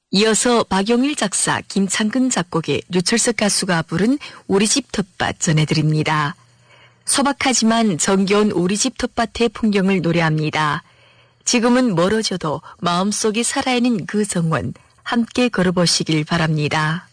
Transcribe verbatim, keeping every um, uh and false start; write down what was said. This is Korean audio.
이어서 박용일 작사, 김창근 작곡의 류철석 가수가 부른 우리 집 텃밭 전해드립니다. 소박하지만 정겨운 우리 집 텃밭의 풍경을 노래합니다. 지금은 멀어져도 마음속에 살아있는 그 정원 함께 걸어보시길 바랍니다.